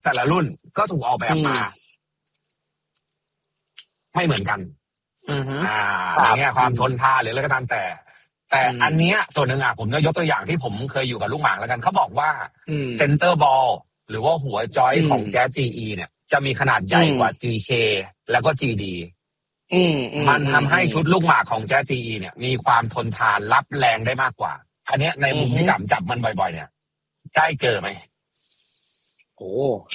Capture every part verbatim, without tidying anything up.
แต่ละรุ่นก็ถูกออกแบบมาไม่เหมือนกันอ่าอย่างเงี้ยความทนทานหรืออะไรก็ตามแต่แต่อันเนี้ยส่วนหนึ่งอ่ะผมจะยกตัวอย่างที่ผมเคยอยู่กับลูกหมากแล้วกันเขาบอกว่าเซนเตอร์บอลหรือว่าหัวจอยของแจ๊ส จี อี เนี่ยจะมีขนาดใหญ่กว่า จี เค แล้วก็ จี ดี มันทำให้ชุดลูกหมากของแจ๊ส จี อี เนี่ยมีความทนทานรับแรงได้มากกว่าอันเนี้ยในมุมที่กำจับมันบ่อยๆเนี่ยได้เจอไหมโอ้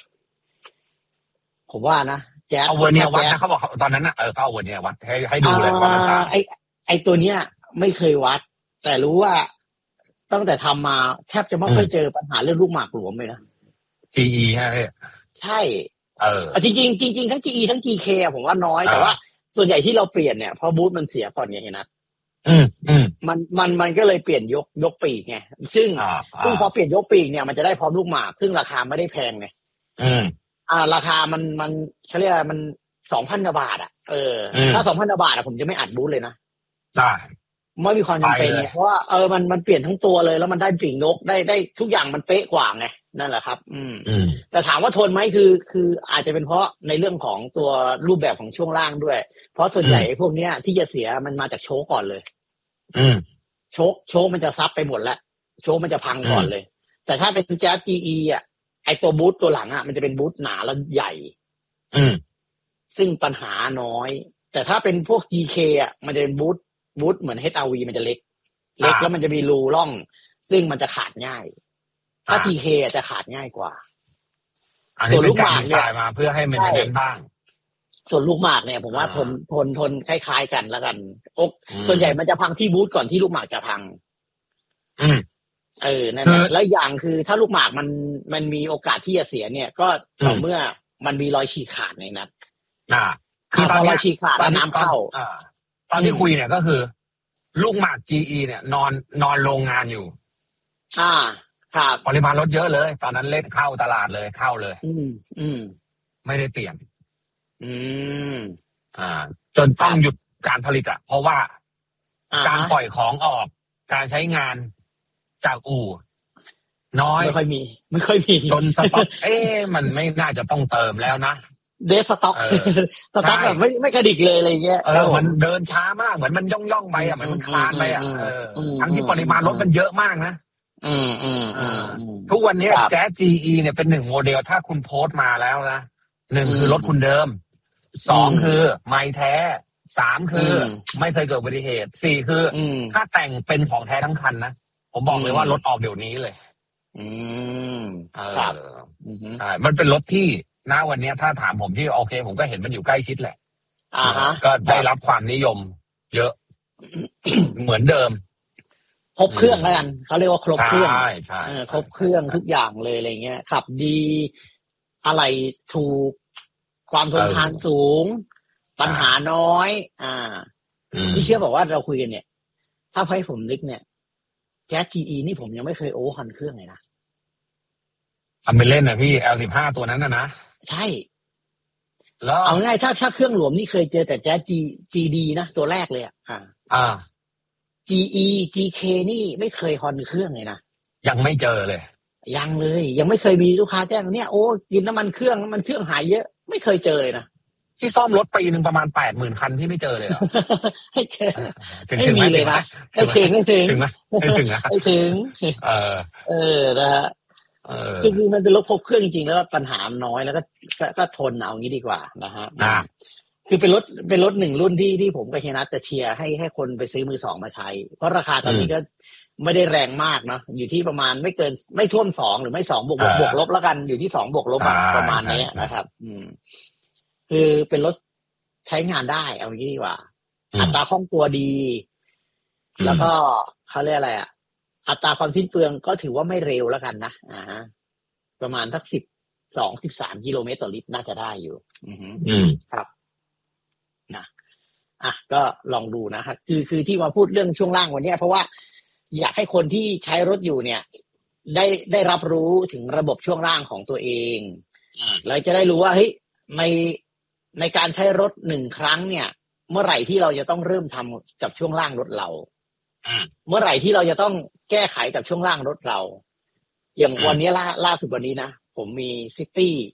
ผมว่านะแจ๊สเอาเวอร์เนียวัดนะเขาบอกตอนนั้นนะเออเขาเอาเวอร์เนียวัดให้ให้ดูเลยว่ามันต่างไอไอตัวเนี้ยไม่เคยวัดแต่รู้ว่าตั้งแต่ทำมาแทบจะไม่ค่อยเจอปัญหาเรื่องลูกหมากหลวมเลยนะจี อี ใช่ไหมใช่เออจริงจริงจริงๆทั้ง จี อี ทั้ง จี เค ผมว่าน้อยแต่ว่าส่วนใหญ่ที่เราเปลี่ยนเนี่ยเพราะบูทมันเสียก่อนไงเห็นนะอืมอืมมันมันมันก็เลยเปลี่ยนยกยกปีกไงซึ่งซึ่งพอเปลี่ยนยกปีกเนี่ยมันจะได้พร้อมลูกหมากซึ่งราคาไม่ได้แพงไงอืมอ่าราคามันมันเขาเรียกมันสองพันกว่าบาทอ่ะเออถ้าสองพันกว่าบาทอ่ะผมจะไม่อัดบูทเลยนะได้ไม่มีความจำเป็นเพราะว่าเออมันมันเปลี่ยนทั้งตัวเลยแล้วมันได้ปีกนกได้ได้ทุกอย่างมันเป๊ะกว่าไงนั่นแหละครับอืมแต่ถามว่าทนไหมคือคืออาจจะเป็นเพราะในเรื่องของตัวรูปแบบของช่วงล่างด้วยเพราะส่วนใหญ่พวกเนี้ยที่จะเสียมันมาจากโชคก่อนเลยอืมโชคโชคมันจะซับไปหมดแล้วโชคมันจะพังก่อนเลยแต่ถ้าเป็นแจ๊ส จี อี อ่ะไอตัวบูทตัวหลังอ่ะมันจะเป็นบูทหนาแล้วใหญ่อืมซึ่งปัญหาน้อยแต่ถ้าเป็นพวก จี เค อ่ะมันจะเป็นบูทบูทเหมือน เอช อาร์ วี มันจะเล็กเล็กแล้วมันจะมีรูร่องซึ่งมันจะขาดง่ายถ้า จี เค อ่ะจะขาดง่ายกว่าส่วนลูกหมากเนี่ยมาเพื่อให้มันเด่นบ้างส่วนลูกหมากเนี่ยผมว่าทนทนทนคล้ายๆกันแล้วกันอกส่วนใหญ่มันจะพังที่บูทก่อนที่ลูกหมากจะพังอืมเออนั่นแหละแล้วอย่างคือถ้าลูกหมากมันมันมีโอกาสที่จะเสียเนี่ยก็ต่อเมื่อมันมีรอยฉีกขาดในนัดอ่าคือตอนรอยฉีกขาดแล้วน้ำเข้าอ่าตอนที่คุยเนี่ยก็คือลูกหมาก จี อี เนี่ยนอนนอนโรงงานอยู่อ่าครับปริมาณรถเยอะเลยตอนนั้นเล่นเข้าตลาดเลยเข้าเลยอืมอืมไม่ได้เปลี่ยนอืมอ่าจนต้องหยุดการผลิตอ่ะเพราะว่าการปล่อยของออกการใช้งานจากอู่น้อยไม่ค่อยมีไม่ค่อยมีจนสต็อกเอ๊ะมันไม่น่าจะต้องเติมแล้วนะเดสต็อกสต็อกแบบไม่ไม่กระดิกเลยอะไรเงี้ยเออมันเดินช้ามากเหมือนมันย่องย่องไปอ่ะเหมือนมันคลานไปอ่ะเออทั้งที่ปริมาณรถมันเยอะมากนะอืมอืมอืมทุกวันนี้แจ๊ส จี อี เนี่ยเป็นหนึ่งโมเดลถ้าคุณโพสต์มาแล้วนะหนึ่งคือรถคุณเดิมสองคือไม่แท้สามคือไม่เคยเกิดอุบัติเหตุสี่คือถ้าแต่งเป็นของแท้ทั้งคันนะผมบอกเลยว่ารถออกเดี๋ยวนี้เลยอืมเออใช่มันเป็นรถที่ณวันนี้ถ้าถามผมที่โอเคผมก็เห็นมันอยู่ใกล้ชิดแหละอ่าฮะก็ได้รับความนิยมเยอะ เหมือนเดิมครบเครื่องแล้วกันเขาเรียกว่าครบเครื่องใช่ใช่ครบเครื่องทุกอย่างเลยอะไรเงี้ยขับดีอะไรถูกความทนทานสูงปัญหาน้อยอ่าที่เชื่อบอกว่าเราคุยกันเนี่ยถ้าให้ผมนึกเนี่ยแจ๊ส จี อี นี่ผมยังไม่เคยโอเวอร์ฮอลเครื่องเลยนะทำเป็นเล่นนะพี่ แอล สิบห้า ตัวนั้นนะนะใช่แล้วเอาง่ายถ้าถ้าเครื่องหลวมนี่เคยเจอแต่แจ๊ส G จี ดี นะตัวแรกเลยอ่ะอ่าจี อี จี เค นี่ไม่เคยฮอนเครื่องเลยนะยังไม่เจอเลยยังเลยยังไม่เคยมีลูกค้าแจ้งเนี่ยโอ้กินน้ำมันเครื่องน้ำมันเครื่องหายเยอะไม่เคยเจอเลยนะที่ซ่อมรถปีนึงประมาณแปดหมื่นคันที่ไม่เจอเลยเหรอให้เจอไม่มีเลยนะไม่ถึงไม่ถึงถึงไหมไม่ถึงนะไม่ถึงเออเออนะฮะจริงๆมันเป็นรถครบเครื่องจริงๆแล้วปัญหาน้อยแล้วก็ก็ทนเอางี้ดีกว่านะฮะคือเป็นรถเป็นรถหนึ่งรุ่นที่ที่ผมกับเฮียนัทจะเชียร์ให้ให้คนไปซื้อมือสองมาใช้เพราะราคาตอนนี้ก็ไม่ได้แรงมากเนาะอยู่ที่ประมาณไม่เกินไม่ท่วมสองหรือไม่สองบวกบวกลบแล้วกันอยู่ที่สองบวกลบประมาณนี้นะครับอืมคือเป็นรถใช้งานได้เอางี้ดีกว่าอัตราคล่องตัวดีแล้วก็เขาเรียกอะไรอ่ะอัตราความสิ้นเปลืองก็ถือว่าไม่เร็วแล้วกันนะอ่าฮะประมาณสักสิบสองสิบสามกิโลเมตรต่อลิตรน่าจะได้อยู่อืมอืมครับนะอ่ะก็ลองดูนะฮะคือคือที่มาพูดเรื่องช่วงล่างวันนี้เพราะว่าอยากให้คนที่ใช้รถอยู่เนี่ยได้ได้รับรู้ถึงระบบช่วงล่างของตัวเองแล้วจะได้รู้ว่าเฮ้ยในในการใช้รถหนึ่งครั้งเนี่ยเมื่อไหร่ที่เราจะต้องเริ่มทำกับช่วงล่างรถเราเมื่อไหร่ที่เราจะต้องแก้ไขกับช่วงล่างรถเราอย่างวันนี้ล่าล่าสุดวันนี้นะผมมีซิตี้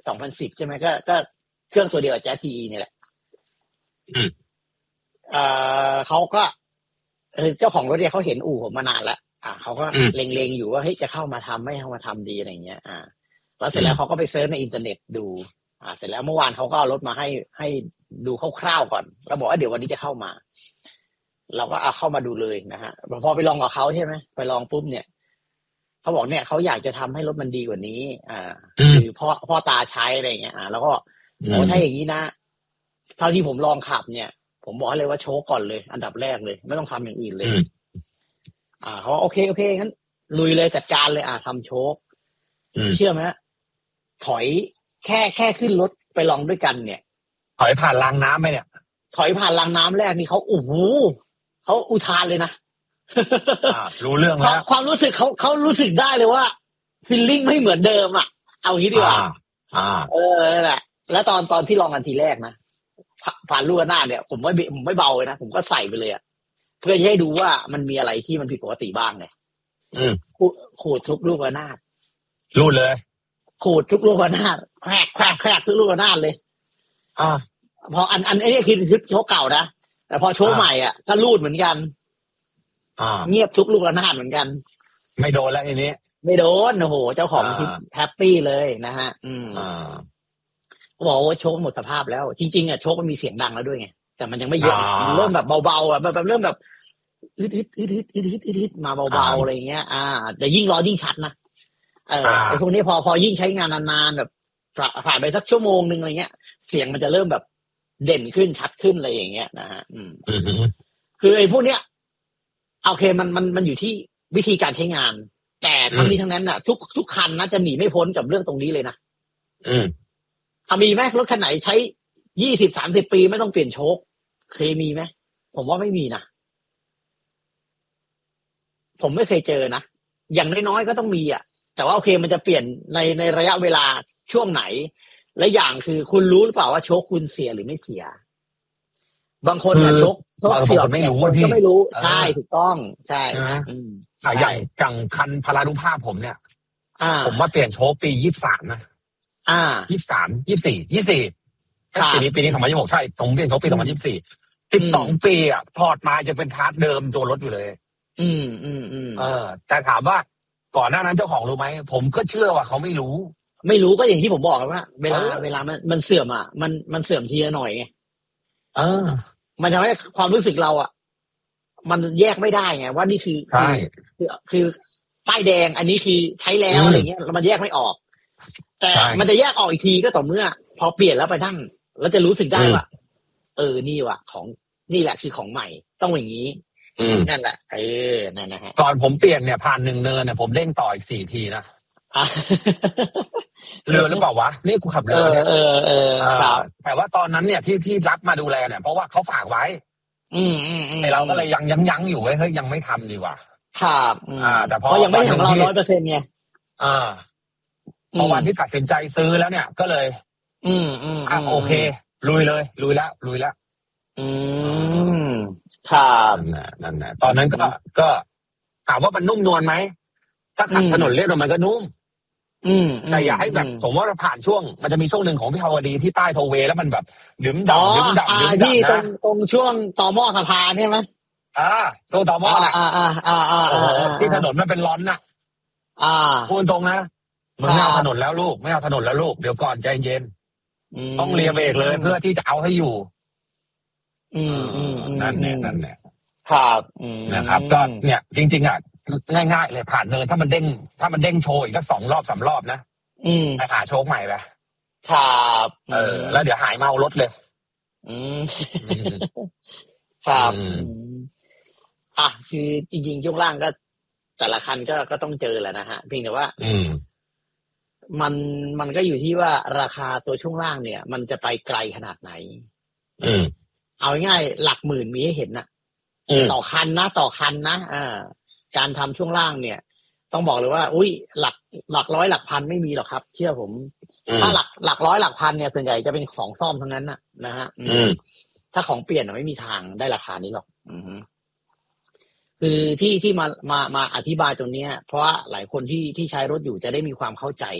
สองพันสิบใช่ไหมก็ก็เครื่องตัวเดียวกับแจ๊สทีอีนี่แหละอืมเอ่อเขาก็เจ้าของรถเนี่ยเขาเห็นอู่ผมมานานแล้วอ่าเขาก็เล็งๆอยู่ว่าเฮ้ยจะเข้ามาทำไม่เข้ามาทำดีอะไรเงี้ยอ่าแล้วเสร็จแล้วเขาก็ไปเซิร์ชในอินเทอร์เน็ตดูอ่าเสร็จแล้วเมื่อวานเขาก็เอารถมาให้ให้ดูคร่าวๆก่อนแล้วบอกว่าเดี๋ยววันนี้จะเข้ามาเราก็เอาเข้ามาดูเลยนะฮะพอไปลองกับเขาใช่ไหมไปลองปุ๊บเนี่ยเขาบอกเนี่ยเขาอยากจะทำให้รถมันดีกว่านี้อ่าคือพ่อพ่อตาใช้อะไรเงี้ยอ่าแล้วก็โอ้ถ้าอย่างนี้นะเท่าที่ผมลองขับเนี่ยผมบอกเลยว่าโชคก่อนเลยอันดับแรกเลยไม่ต้องทำอย่างอื่นเลยอ่าเขาว่าโอเคโอเคงั้นลุยเลยจัดการเลยอ่าทำโชคเชื่อไหมถอยแค่แค่ขึ้นรถไปลองด้วยกันเนี่ยถอยผ่านรางน้ำไหมเนี่ยถอยผ่านรางน้ำแรกนี่เขาโอ้โหเขาอุทานเลยนะอ่ารู้เรื่องแล้วความรู้สึกเขาเขารู้สึกได้เลยว่าฟีลลิ่งไม่เหมือนเดิมอ่ะเอางี้ดีกว่าอ่าเออแหละแล้วตอนตอนที่ลองกันทีแรกนะผ่านลูกหน้าเนี่ยผมไม่ผมไม่เบาเลยนะผมก็ใส่ไปเลยอ่ะเพื่อให้ดูว่ามันมีอะไรที่มันผิดปกติบ้างไงอืมขูดทุกลูกระนาดรูดเลยขูดทุกลูกระนาดแครกแครกแครกทุกลูกระนาดเลยอ่าพออันอันนี้คือชุดโชว์เก่านะแต่พอโชว์ใหม่อ่ะก็รูดเหมือนกันอ่าเงียบทุกลูกระนาดเหมือนกันไม่โดนแล้วทีนี้ไม่โดนโอ้โหเจ้าของที่แฮปปี้เลยนะฮะอืมอ่าเขาบอกว่าโชว์หมดสภาพแล้วจริงๆอ่ะโชว์มันมีเสียงดังแล้วด้วยไงแต่มันยังไม่เยอะมันเริ่มแบบเบาๆอ่ะแบบเริ่มแบบอิดอิดอิดอิดอิดอิดอิดมาเบาๆอะไรเงี้ยอ่าแต่ยิ่งร้อนยิ่งชัดนะเออไอ้พวกนี้พอพอยิ่งใช้งานนานๆแบบผ่านไปสักชั่วโมงนึงอะไรเงี้ยเสียงมันจะเริ่มแบบเด่นขึ้นชัดขึ้นอะไรอย่างเงี้ยนะฮะอืมคือไอ้พวกเนี้ยโอเคมันมันมันอยู่ที่วิธีการใช้งานแต่ทั้งนี้ทั้งนั้นน่ะทุกทุกคันนะจะหนีไม่พ้นกับเรื่องตรงนี้เลยนะอืมเอามีไหมรถคันไหนใช้ยี่สิบสามสิบปีไม่ต้องเปลี่ยนโชคเคยมีไหมผมว่าไม่มีนะผมไม่เคยเจอนะอย่างน้อยๆก็ต้องมีอ่ะแต่ว่าโอเคมันจะเปลี่ยนในในระยะเวลาช่วงไหนและอย่างคือคุณรู้หรือเปล่าว่าโชคคุณเสียหรือไม่เสียบางคนเนี่ยโชคโชคเสียไม่รู้ก็ไม่รู้ใช่ถูกต้องใช่อ่าอย่างอย่างคันพารานุภาพผมเนี่ยผมมาเปลี่ยนโชคปียี่สิบสามนะอ่ายี่สิบสามยี่สิบสี่ยี่สิบสี่ปีนี้ปีนี้สองพันยี่สิบหกใช่ผมเปลี่ยนโชคปีสองพันยี่สิบสี่สิบสองปีอ่ะถอดมาจะเป็นพาร์ทเดิมตัวรถอยู่เลยอืมอืมอืมเออแต่ถามว่าก่อนหน้านั้นเจ้าของรู้ไหมผมก็เชื่อว่าเขาไม่รู้ไม่รู้ก็อย่างที่ผมบอกว่าเวลาเวลามันมันเสื่อมอ่ะมันมันเสื่อมทีละหน่อยไงเออมันทำให้ความรู้สึกเราอ่ะมันแยกไม่ได้ไงว่านี่คือคือคือป้ายแดงอันนี้คือใช้แล้วอะไรเงี้ยมันแยกไม่ออกแต่มันจะแยกออกอีกทีก็ต่อเมื่อพอเปลี่ยนแล้วไปนั่งแล้วจะรู้สึกได้ว่าเออนี่ว่ะของนี่แหละคือของใหม่ต้องอย่างนี้นั่นแหละเออนั่นนะฮะก่อนผมเปลี่ยนเนี่ยผ่านหนึ่งเนินเนี่ยผมเด้งต่ออีกสี่ทีนะเรือหรือเปล่าวะนี่กูขับเรือเนี่ยเออเออแต่ว่าตอนนั้นเนี่ยที่ที่รับมาดูแลเนี่ยเพราะว่าเขาฝากไว้อืมอืมอืมเราก็เลยยังยังยังอยู่เว้ยเฮ้ยยังไม่ทำดีกว่าครับอ่าแต่พอยังไม่ถึงเราร้อยเปอร์เซ็นต์ไงอ่าพอวันที่ตัดสินใจซื้อแล้วเนี่ยก็เลยอืมอืมอ่าโอเคลุยเลยลุยแล้วลุยแล้วอืมครับนั่นแหละนั่นแหละตอนนั้นก็ก็ถามว่ามันนุ่มนวลไหมถ้าขับถนนเรียบมันก็นุ่มอืมแต่อย่าให้แบบสมมติว่าเราผ่านช่วงมันจะมีช่วงหนึ่งของพี่ภาวดีที่ใต้โทเวแล้วมันแบบดื่มด่ำดื่มด่ำดื่มด่ำนะที่ตรงตรงช่วงต่อหม้อสะพานใช่ไหมอ่าโซนต่อหม้อน่ะอ่าอ่าอ่าอ่าที่ถนนมันเป็นร้อนน่ะอ่าพูดตรงนะมึงไม่เอาถนนแล้วลูกไม่เอาถนนแล้วลูกเดี๋ยวก่อนใจเย็นต้องเลียเบรกเลยเพื่อที่จะเอาให้อยู่อืมอืมนั่นแหละนั่นแหละครับนะครับก็เนี่ยจริงๆอ่ะง่ายๆเลยผ่านเนินถ้ามันเด้งถ้ามันเด้งโชว์อีกสักสองรอบสามรอบนะอืมไปหาโชคใหม่ไปครับเออแล้วเดี๋ยวหายเมารถเลยอืมครับอ่ะคือจริงๆช่วงล่างก็แต่ละคันก็ก็ต้องเจอแหละนะฮะเพียงแต่ว่าอืมมันมันก็อยู่ที่ว่าราคาตัวช่วงล่างเนี่ยมันจะไปไกลขนาดไหนอืมเอาง่ายหลักหมื่นมีให้เห็นนะต่อคันนะต่อคันนะอ่าการทำช่วงล่างเนี่ยต้องบอกเลยว่าอุ้ยหลักหลักร้อยหลักพันไม่มีหรอกครับเชื่อผมถ้าหลักหลักร้อยหลักพันเนี่ยส่วนใหญ่จะเป็นของซ่อมทั้งนั้นนะนะฮะถ้าของเปลี่ยนไม่มีทางได้ราคานี้หรอกอือคือที่ที่มามามาอธิบายตรงนี้เพราะว่าหลายคนที่ที่ใช้รถอยู่จะได้มีความเข้าใจไง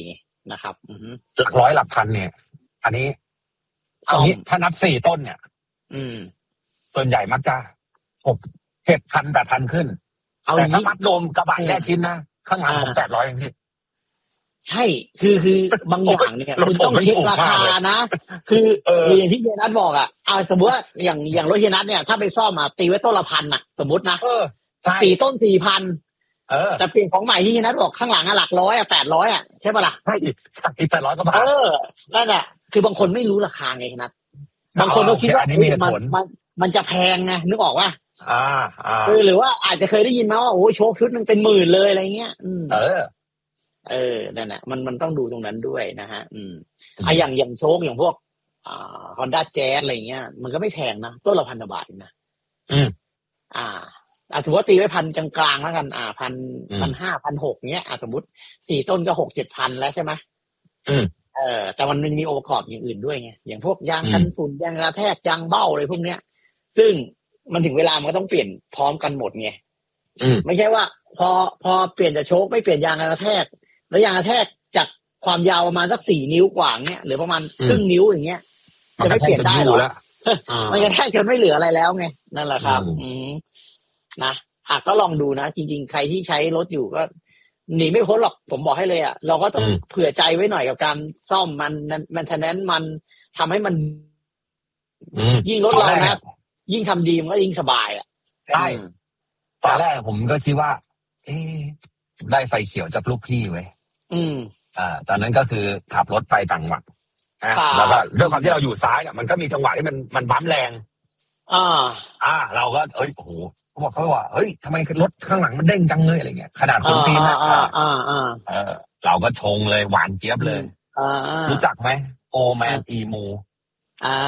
นะครับหลักร้อยหลักพันเนี่ยอันนี้เอางี้ถ้านับสี่ต้นเนี่ยอืมส่วนใหญ่มักจะหกเจ็ดพันแปดพันขึ้นแต่ถ้ามัดรวมกระบะแยกชิ้นนะข้างหลังผมแปดร้อยเองพี่ใช่คือคือบางอย่างเนี่ยคุณต้องเช็คราคานะคืออย่างที่เฮียนัทบอกอ่ะเอาสมมติว่าอย่างอย่างรถเฮียนัทเนี่ยถ้าไปซ่อมมาตีไว้ต้นละพันอ่ะสมมตินะสี่ต้นสี่พันแต่เปลี่ยนของใหม่ที่เฮียนัทบอกข้างหลังอ่ะหลักร้อยอ่ะแปดร้อยอ่ะใช่ปะล่ะใช่ใช่แปดร้อยก็บาทเออนั่นแหละคือบางคนไม่รู้ราคาไงนัทบางคนเราคิดว่ามันมันมันจะแพงไงนึกออกว่าอ่าอ่าหรือว่าอาจจะเคยได้ยินมาว่าโอ้โชคชุดนึงเป็นหมื่นเลยอะไรเงี้ยเออเออนั่นแหละมันมันต้องดูตรงนั้นด้วยนะฮะอืมอ่ะอย่างอย่างโชคอย่างพวกอ่า Honda Jazz อะไรเงี้ยมันก็ไม่แพงนะต้นละพันบาทนะอืมอ่าอ่าถือว่าตีไว้พันกลางๆแล้วกันอ่าพันพันห้าพันหกเงี้ยอ่าสมมติสี่ต้นก็หกเจ็ดพันแล้วใช่ไหมอืมเออแต่มันมีองค์ประกอบอย่างอื่นด้วยไงอย่างพวกยางกันฝุ่นยางกระแทกยางเบ้าอะไรพวกเนี้ยซึ่งมันถึงเวลามันก็ต้องเปลี่ยนพร้อมกันหมดไงไม่ใช่ว่าพอพอเปลี่ยนจากโชคไม่เปลี่ยนยางกระแทกแล้วยางกระแทกจากความยาวประมาณสักสี่นิ้วกว่าเนี้ยหรือประมาณครึ่งนิ้วอย่างเงี้ยจะไม่เปลี่ยนได้หรอมันกระแทกจนไม่เหลืออะไรแล้วไงนั่นแหละครับอืมนะอ่ะก็ลองดูนะจริงๆใครที่ใช้รถอยู่ก็หนีไม่พ้นหรอกผมบอกให้เลยอ่ะเราก็ต้องเผื่อใจไว้หน่อยกับการซ่อมมันแมนเทนแนนซ์มันทำให้มันยิ่งรถเรานะยิ่งทำดีมันก็ยิ่งสบายอ่ะใช่ตอนแรกผมก็คิดว่าเอ๊ะได้ไฟเขียวจากลูกพี่ไว้อืมอ่าตอนนั้นก็คือขับรถไปต่างจังหวัดอ่ะแล้วก็ด้วยความที่เราอยู่ซ้ายเนี่ยมันก็มีจังหวะที่มันมันบั๊มแรงอ่าอ่าเราก็เอ้ยโอ้โหเขาบอกเขาว่าเฮ้ยทำไมรถข้างหลังมันเด้งจังเลยอะไรเงี้ยขนาดคนฟิล์มนะอ่าอ่าอ่าเออเราก็ชงเลยหวานเจี๊ยบเลยอ่ารู้จักไหมโอแมนอีมูอ่า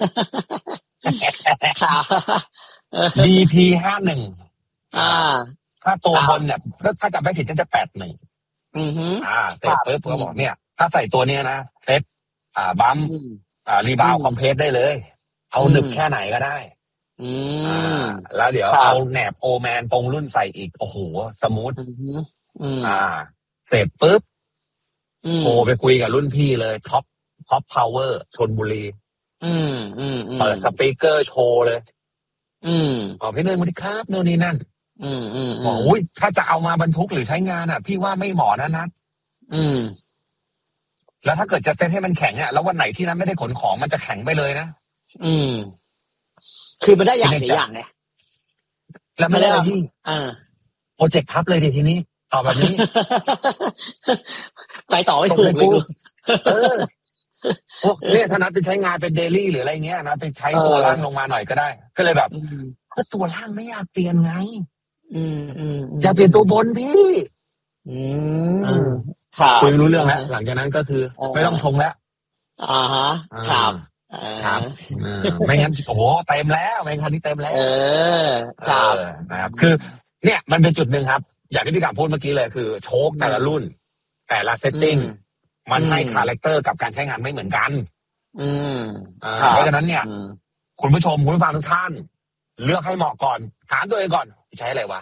ค่ะดี พี ห้าสิบเอ็ดอ่าถ้าตัวบนเนี่ยถ้าจำไม่ผิดก็จะแปดสิบเอ็ดอือฮึอ่าเสร็จปุ๊บก็บอกเนี่ยถ้าใส่ตัวเนี้ยนะเซ็ตอ่าบัมอ่ารีบาวคอมเพรสได้เลยเอาหนึบแค่ไหนก็ได้อืมแล้วเดี๋ยวเอาแหนบโอแมนตรงรุ่นใส่อีกโอ้โหสมูทอ่าเสร็จปุ๊บโทรไปคุยกับรุ่นพี่เลยท็อปท็อปพาวเวอร์ชลบุรีอืมอืมเปิดสปีกเกอร์โชว์เลยอืมอ๋อพี่เนยสวัสดีครับโน่นนี่นั่นอืมอืมบอกอุ้ยถ้าจะเอามาบรรทุกหรือใช้งานอ่ะพี่ว่าไม่เหมาะนะนัทอืมแล้วถ้าเกิดจะเซ็ตให้มันแข็งอ่ะแล้ววันไหนที่นั้นไม่ได้ขนของมันจะแข็งไปเลยนะอืมคือมันได้อย่างเสียอย่างไงแล้วไม่ได้อะไรพี่อ่าโปรเจกต์พับเลยดิทีนี้ต่อแบบนี้ไปต่อไม่ถูกเลยเออพวกเนี่ยถ้านัดไปใช้งานเป็นเดลี่หรืออะไรเงี้ยนะไปใช้ตัวล่างลงมาหน่อยก็ได้ก็เลยแบบก็ตัวล่างไม่อยากเปลี่ยนไงอืมอืมอยากเปลี่ยนตัวบนพี่อืมครับคุยรู้เรื่องแล้วหลังจากนั้นก็คือไม่ต้องชงแล้วอ่าฮะครับครับไม่งั้นโอ้โหเต็มแล้วไม่งั้นนี่เต็มแล้วเออครับนะครับคือเนี่ยมันเป็นจุดหนึ่งครับอย่างที่พี่กาพูดเมื่อกี้เลยคือโชคแต่ละรุ่นแต่ละเซตติ้งมันให้คาแรคเตอร์กับการใช้งานไม่เหมือนกันอืมเพราะฉะนั้นเนี่ยคุณผู้ชมคุณผู้ฟังทุกท่านเลือกให้เหมาะก่อนถามตัวเองก่อนใช้อะไรวะ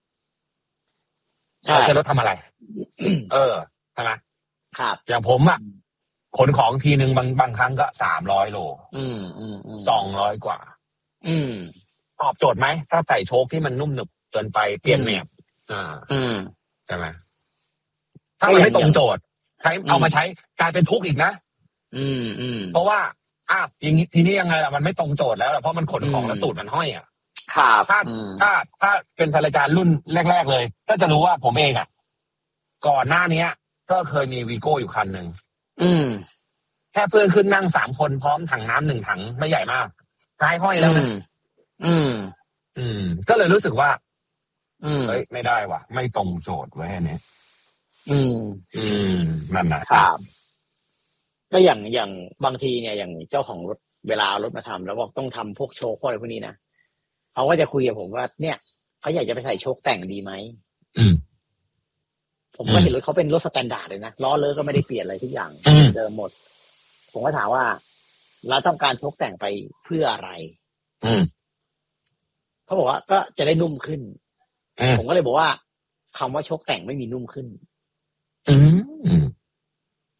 ใช้รถทำอะไรเออใช่ไหมครับอย่างผมอ่ะขนของทีนึงบางบางครั้งก็สามร้อยโลอืมอืมสองร้อยกว่าอืมตอบโจทย์ไหมถ้าใส่โชคที่มันนุ่มหนึบเกินไปเปลี่ยนแหนบอ่าอืมใช่ไหมถ้ามันไม่ตรงโจทย์ใช้เอามาใช้กลายเป็นทุกข์อีกนะอืมอืมเพราะว่าอ้าวอย่างนี้ทีนี้ยังไงล่ะมันไม่ตรงโจทย์แล้วเพราะมันขนของแล้วตูดมันห้อยอ่ะครับถ้าถ้าถ้าเป็นภรรยารุ่นแรกๆเลยก็จะรู้ว่าผมเองอ่ะก่อนหน้านี้ก็เคยมีวีโก้อยู่คันหนึ่งอืมแค่เพื่อนขึ้นนั่งสามคนพร้อมถังน้ำหนึ่งถังไม่ใหญ่มากท้ายห้อยแล้วนะอืมอืมก็เลยรู้สึกว่าอืมเฮ้ยไม่ได้ว่ะไม่ตรงโจทย์ไว้อันนี้อืมอืมนั่นนะครับก็อย่างอย่างบางทีเนี่ยอย่างเจ้าของรถเวลารถมาทำแล้วบอกต้องทำพวกโชคอะไรพวกนี้นะเขาก็จะคุยกับผมว่าเนี่ยเขาอยากจะไปใส่โชคแต่งดีไหมอืมผมก็เห็นรถเขาเป็นรถสแตนดาร์ดเลยนะล้อเลอะก็ไม่ได้เปลี่ยนอะไรทุกอย่างเดิมหมดผมก็ถามว่าเราต้องการโชคแต่งไปเพื่ออะไรอืมเขาบอกว่าก็จะได้นุ่มขึ้นผมก็เลยบอกว่าคำว่าโชคแต่งไม่มีนุ่มขึ้นอืม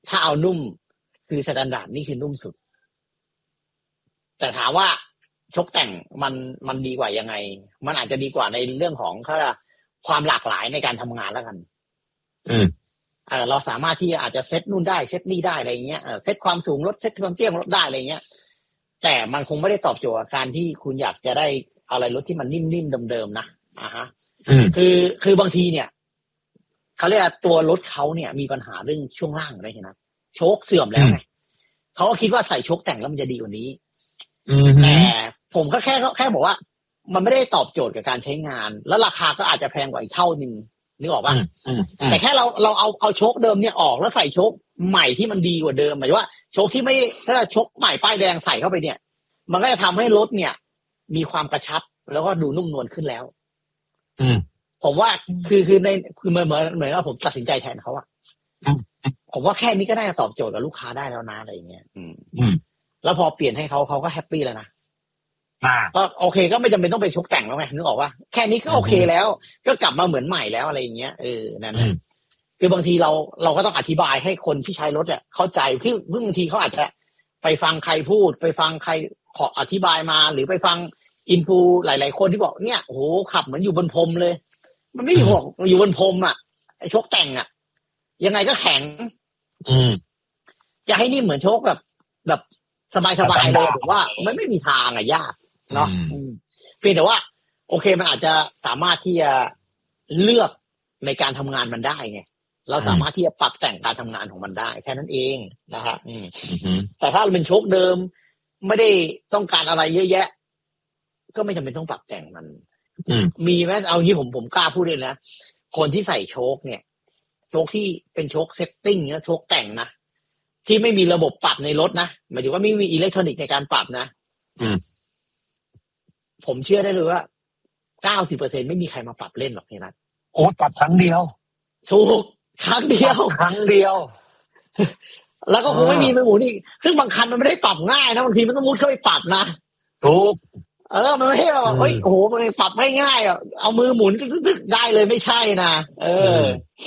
ถ้าเอานุ่มคือสแตนดาร์ดนี่คือนุ่มสุดแต่ถามว่าชกแต่งมันมันดีกว่ายังไงมันอาจจะดีกว่าในเรื่องของเขาความหลากหลายในการทำงานแล้วกันอืมเออเราสามารถที่อาจจะเซตนู่นได้เซตนี่ได้อะไรเงี้ยเออเซตความสูงลดเซตความเตี้ยลดได้อะไรเงี้ยแต่มันคงไม่ได้ตอบโจทย์การที่คุณอยากจะได้อะไรรถที่มันนิ่มๆเดิมๆนะอ่าฮะคือคือบางทีเนี่ยเขาเรียกตัวรถเขาเนี่ยมีปัญหาเรื่องช่วงล่างอะไรเห็นนะโชคเสื่อมแล้วไงเขาก็คิดว่าใส่โชคแต่งแล้วมันจะดีกว่านี้แต่ผมก็แค่แค่บอกว่ามันไม่ได้ตอบโจทย์กับการใช้งานแล้วราคาก็อาจจะแพงกว่าอีกเท่านึงนึกออกป่ะแต่แค่เราเราเอาเอาโชคเดิมเนี่ยออกแล้วใส่โชคใหม่ที่มันดีกว่าเดิมหมายว่าโชคที่ไม่ถ้าโชคใหม่ป้ายแดงใส่เข้าไปเนี่ยมันก็จะทำให้รถเนี่ยมีความกระชับแล้วก็ดูนุ่มนวลขึ้นแล้วอืมผมว่าคือคือในคือเหมือนเหมือนเหมือนว่าผมตัดสินใจแทนเขาอะผมว่าแค่นี้ก็น่าจะตอบโจทย์กับลูกค้าได้แล้วนะอะไรอย่างเงี้ยอืมอืมแล้วพอเปลี่ยนให้เขาเขาก็แฮปปี้แล้วนะก็โอเคก็ไม่จำเป็นต้องไปชกแต่งแล้วไงนึกออกว่าแค่นี้ก็โอเคแล้วก็กลับมาเหมือนใหม่แล้วอะไรอย่างเงี้ยเออนั่นแหละคือบางทีเราเราก็ต้องอธิบายให้คนที่ใช้รถเนี่ยเข้าใจที่บางทีเขาอาจจะไปฟังใครพูดไปฟังใครขออธิบายมาหรือไปฟังอินฟูหลายๆคนที่บอกเนี่ยโอ้โหขับเหมือนอยู่บนพรมเลยมันไม่อยู่อยู่บนพรมอ่ะไอ้โชคแต่งอ่ะยังไงก็แข็งอืมจะให้นี่เหมือนโชคแบบแบบสบายๆเลยผมว่ามันไม่มีทางอ่ะยากเนาะเพียงแต่ว่าโอเคมันอาจจะสามารถที่จะเลือกในการทำงานมันได้ไงเราสามารถที่จะปรับแต่งการทำงานของมันได้แค่นั้นเองนะฮะแต่ถ้าเป็นโชคเดิมไม่ได้ต้องการอะไรเยอะแยะก็ไม่จำเป็นต้องปรับแต่งมันมีไหมเอางี้ผมผมกล้าพูดเลยนะคนที่ใส่โชคเนี่ยโชคที่เป็นโชคเซตติ้งเนี่ยโชคแต่งนะที่ไม่มีระบบปรับในรถนะหมายถึงว่าไม่มีอิเล็กทรอนิกส์ในการปรับนะผมเชื่อได้เลยว่า เก้าสิบเปอร์เซ็นต์ ไม่มีใครมาปรับเล่นหรอกนี่นะโอ้ปรับครั้งเดียวถูกครั้งเดียวครั้งเดียวแล้วก็คงไม่มีไปหมุนอีกซึ่งบางคันมันไม่ได้ปรับง่ายนะบางทีมันต้องมุดเข้าไปปรับนะถูกเออมันไม่ใช่ว่าเฮ้ยโอ้โหมันปรับไม่ง่ายอ่ะเอามือหมุนตึ๊กๆได้เลยไม่ใช่นะเออ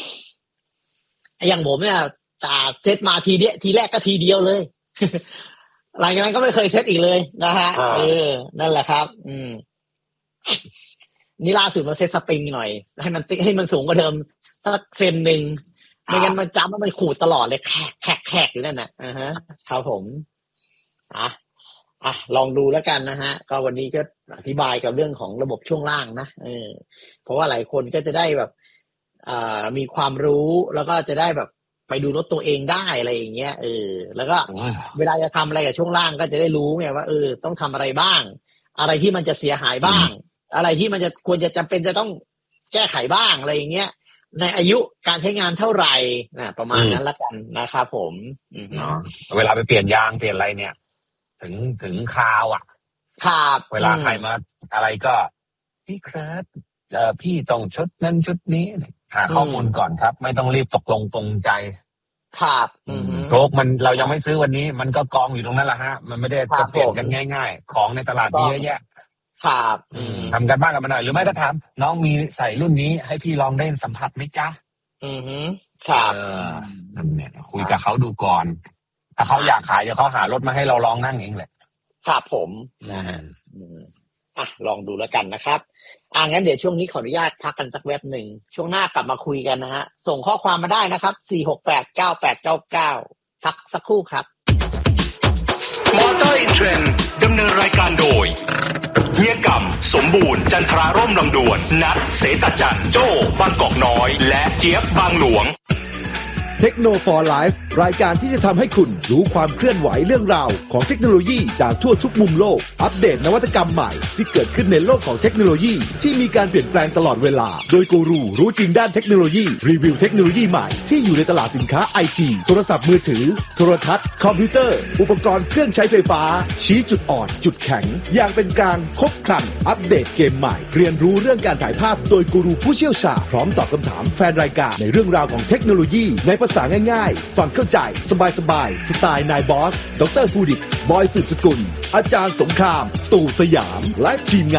อย่างผมเนี่ยตาเซตมาทีเดียวทีแรกก็ทีเดียวเลยหลังจากนั้นก็ไม่เคยเซตอีกเลยนะฮะเออนั่นแหละครับอืมนี่ล่าสุดมาเซตสปริงหน่อยให้มันให้มันสูงกว่าเดิมสักเซนหนึ่งไม่งั้นมันจำว่ามันขูดตลอดเลยแขกแขกแขกอยู่นั่นน่ะอ่าฮะครับผมอ่ะอ่ะลองดูแล้วกันนะฮะก็วันนี้ก็อธิบายกับเรื่องของระบบช่วงล่างนะเออเพราะว่าหลายคนก็จะได้แบบอ่ามีความรู้แล้วก็จะได้แบบไปดูรถตัวเองได้อะไรอย่างเงี้ยเออแล้วก็เวลาจะทำอะไรกับช่วงล่างก็จะได้รู้ไงว่าเออต้องทำอะไรบ้างอะไรที่มันจะเสียหายบ้างอะไรที่มันจะควรจะจำเป็นจะต้องแก้ไขบ้างอะไรอย่างเงี้ยในอายุการใช้งานเท่าไหร่นะประมาณนั้นละกันนะครับผมเนาะเวลาไปเปลี่ยนยางเปลี่ยนอะไรเนี่ยถึงถึงคราวอ่ะครับเวลาใครมาอะไรก็พี่ครับเอ่อพี่ต้องชุดนั้นชุดนี้หาข้อมูลก่อนครับไม่ต้องรีบตกลงปรงใจครับโชคมันเรายังไม่ซื้อวันนี้มันก็กองอยู่ตรงนั้นแหละฮะมันไม่ได้จะเปลี่ยนกันง่ายๆของในตลาดมีเยอะแยะครับทำกันบ้างกันมาหน่อยหรือไม่ก็ถามน้องมีใส่รุ่นนี้ให้พี่ลองได้สัมผัสไหมจ๊ะอือฮึครับเออนั่นเนี่ยคุยกับเขาดูก่อนถ้าเขาอยากขายเดี๋ยวเขาหารถมาให้เราลองนั่งเองแหละครับผมนะฮะอ่ะลองดูแล้วกันนะครับอ่ะงั้นเดี๋ยวช่วงนี้ขออนุญาตพักกันสักแวบหนึ่งช่วงหน้ากลับมาคุยกันนะฮะส่งข้อความมาได้นะครับสี่หกแปดเก้าแปดเก้าเก้าพักสักครู่ครับมอเตอร์อินเทรนด์ดำเนินรายการโดยเฮียกำสมบูรณ์จันทราร่มลำดวนนัทเสตจันโจ้บางกอกน้อยและเจี๊ยบบางหลวงเทคโนโลยี for Life รายการที่จะทำให้คุณรู้ความเคลื่อนไหวเรื่องราวของเทคโนโลยีจากทั่วทุกมุมโลกอัปเดตนวัตกรรมใหม่ที่เกิดขึ้นในโลกของเทคโนโลยีที่มีการเปลี่ยนแปลงตลอดเวลาโดยกูรูรู้จริงด้านเทคโนโลยีรีวิวเทคโนโลยีใหม่ที่อยู่ในตลาดสินค้า ไอ ที โทรศัพท์มือถือโทรทัศน์คอมพิวเตอร์อุปกรณ์เครื่องใช้ไฟฟ้าชี้จุดอ่อนจุดแข็งอย่างเป็นกลางครบครันอัปเดตเกมใหม่เรียนรู้เรื่องการถ่ายภาพโดยกูรูผู้เชี่ยวชาญพร้อมตอบคำถามแฟนรายการในเรื่องราวของเทคโนโลยีในภาษาง่ายๆฟังเข้าใจสบายๆสไตล์นายบอสดร.ภูดิตบอยสืบสกุลอาจารย์สงครามตู่สยามและทีมงานติ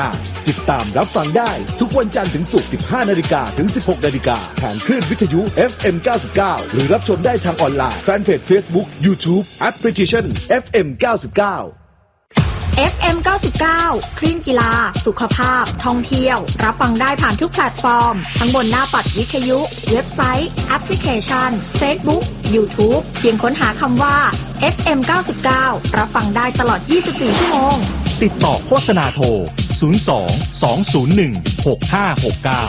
ติดตามรับฟังได้ทุกวันจันทร์ถึงศุกร์ สิบห้านาฬิกา ถึง สิบหกนาฬิกา ทางคลื่นวิทยุ เอฟ เอ็ม เก้าสิบเก้า หรือรับชมได้ทางออนไลน์แฟนเพจ Facebook YouTube แอปพลิเคชัน เอฟ เอ็ม เก้าสิบเก้าเอฟ เอ็ม เก้าสิบเก้า คลื่นกีฬาสุขภาพท่องเที่ยวรับฟังได้ผ่านทุกแพลตฟอร์มทั้งบนหน้าปัดวิทยุเว็บไซต์แอปพลิเคชัน Facebook YouTube เพียงค้นหาคำว่า เอฟ เอ็ม เก้าสิบเก้า รับฟังได้ตลอดยี่สิบสี่ชั่วโมงติดต่อโฆษณาโทรศูนย์ สอง สอง ศูนย์ หนึ่ง หก ห้า หก เก้า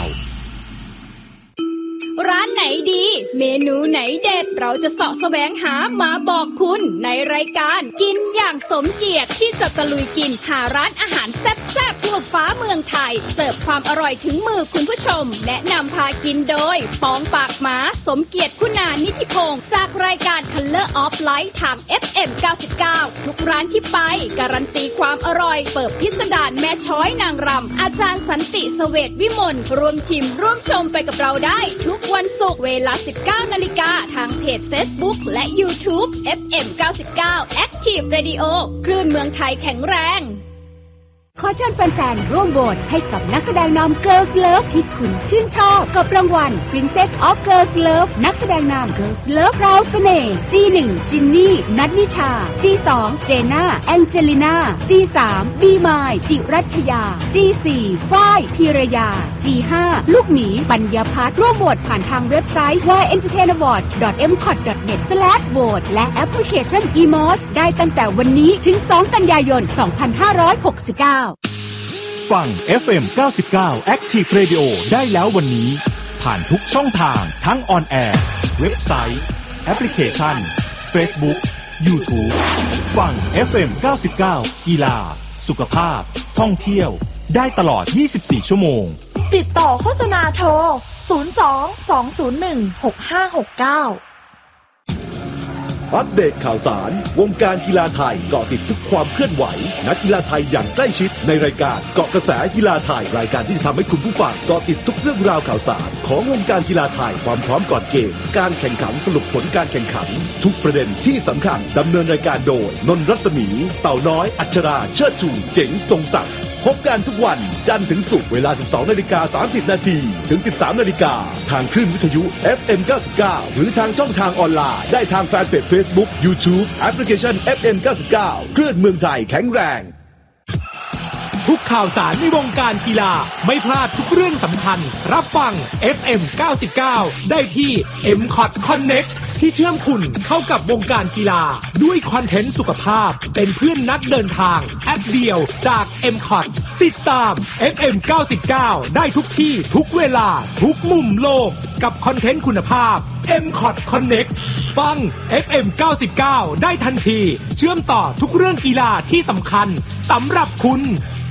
ร้านไหนดีเมนูไหนเด็ดเราจะเสาะแสวงหามาบอกคุณในรายการกินอย่างสมเกียรติที่จะตะลุยกินหาร้านอาหารแซ่บๆทั่วฟ้าเมืองไทยเสิร์ฟความอร่อยถึงมือคุณผู้ชมแนะนำพากินโดยปองปากหมาสมเกียรติคุณานิธิพงศ์จากรายการ Color of Light ทาง เอฟ เอ็ม เก้าสิบเก้า ทุกร้านที่ไปการันตีความอร่อยเปิดพิสดารแม่ช้อยนางรำอาจารย์สันติเสวตวิมลร่วมชิมร่วมชมไปกับเราได้ทุกวันศุกร์เวลา สิบเก้านาฬิกา ทางเพจ Facebook และ YouTube เอฟ เอ็ม เก้าสิบเก้า Active Radio คลื่นเมืองไทยแข็งแรงขอเชิญแฟนๆร่วมโหวตให้กับนักแสดงนำ Girls Love ที่คุณชื่นชอบกับรางวัล Princess of Girls Love นักแสดงนำ Girls Love ราวเสน่ห์ จี หนึ่ง จินนี่ นัทนิชา จี สอง เจน่า แองเจลิน่า จี สาม บีมาย จิรัชยา จี สี่ ฝ้าย พีรยา จี ห้า ลูกหมีปัญญาพัฒน์ร่วมโหวตผ่านทางเว็บไซต์ วาย เอ็นเตอร์เทน อวอร์ดส์ ดอท เอ็ม คอท ดอท เน็ต สแลช โหวต และแอปพลิเคชัน อี มอส ได้ตั้งแต่วันนี้ถึง สองกันยายน สองพันห้าร้อยหกสิบเก้าฟัง เอฟ เอ็ม เก้าสิบเก้า Active Radio ได้แล้ววันนี้ผ่านทุกช่องทางทั้งออนแอร์เว็บไซต์แอปพลิเคชัน Facebook YouTube ฟัง เอฟ เอ็ม เก้าสิบเก้า กีฬาสุขภาพท่องเที่ยวได้ตลอดยี่สิบสี่ชั่วโมงติดต่อโฆษณาโทรศูนย์ สอง สอง ศูนย์ หนึ่ง หก ห้า หก เก้าอัปเดตข่าวสารวงการกีฬาไทยเกาะติดทุกความเคลื่อนไหวนักกีฬาไทยอย่างใกล้ชิดในรายการเกาะกระแสกีฬาไทยรายการที่จะทำให้คุณผู้ฟังเกาะติดทุกเรื่องราวข่าวสารของวงการกีฬาไทยความพร้อมก่อนเกมการแข่งขันสรุปผลการแข่งขันทุกประเด็นที่สำคัญดำเนินรายการโดยนนท์รัศมีเต่าน้อยอัชราเชิดชูเจ๋งทรงศักดิ์พบกันทุกวันจันทร์ถึงศุกร์เวลา สิบสองนาฬิกาสามสิบนาที ถึง สิบสามนาฬิกา ทางคลื่นวิทยุ เอฟ เอ็ม เก้าสิบเก้า หรือทางช่องทางออนไลน์ได้ทางแฟนเพจ Facebook YouTube แอปพลิเคชัน เอฟ เอ็ม เก้าสิบเก้า คลื่นเมืองไทยแข็งแรงทุกข่าวสารในวงการกีฬาไม่พลาดทุกเรื่องสำคัญรับฟัง เอฟ เอ็ม เก้าสิบเก้า ได้ที่ เอ็ม คอท Connect ที่เชื่อมคุณเข้ากับวงการกีฬาด้วยคอนเทนต์สุขภาพเป็นเพื่อนนักเดินทางแอปเดียวจาก เอ็ม คอท ติดตาม เอฟ เอ็ม เก้าสิบเก้า ได้ทุกที่ทุกเวลาทุกมุมโลกกับคอนเทนต์คุณภาพ เอ็ม คอท Connect ฟัง เอฟ เอ็ม เก้าสิบเก้า ได้ทันทีเชื่อมต่อทุกเรื่องกีฬาที่สำคัญสำหรับคุณ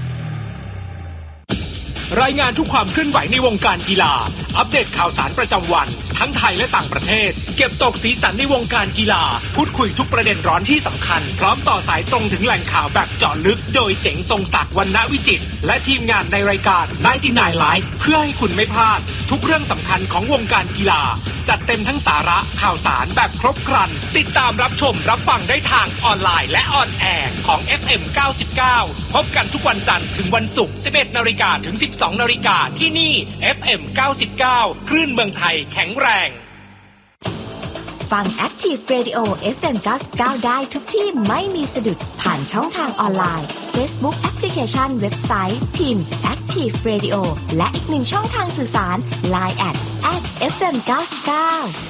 รายงานทุกความเคลื่อนไหวในวงการกีฬาอัปเดตข่าวสารประจำวันทั้งไทยและต่างประเทศเก็บตกสีสันในวงการกีฬาพูดคุยทุกประเด็นร้อนที่สำคัญพร้อมต่อสายตรงถึงแหล่งข่าวแบบเจาะลึกโดยเจ๋งทรงศักดิ์วรรณวิจิตรและทีมงานในรายการไนน์ตี้ไนน์ Live เพื่อให้คุณไม่พลาดทุกเรื่องสำคัญของวงการกีฬาจัดเต็มทั้งสาระข่าวสารแบบครบครันติดตามรับชมรับฟังได้ทางออนไลน์และออนแอร์ของ เอฟ เอ็ม เก้าสิบเก้า พบกันทุกวันจันทร์ถึงวันศุกร์ สิบเอ็ดนาฬิกา ถึง สิบสองนาฬิกาที่นี่ เอฟ เอ็ม เก้าสิบเก้า คลื่นเมืองไทยแข็งแรงฟัง Active Radio เอฟ เอ็ม เก้าสิบเก้า ได้ทุกที่ไม่มีสะดุดผ่านช่องทางออนไลน์ Facebook แอปพลิเคชันเว็บไซต์พิมพ์ Active Radio และอีกหนึ่งช่องทางสื่อสาร ไลน์ แอท แอท เอฟ เอ็ม เก้าสิบเก้า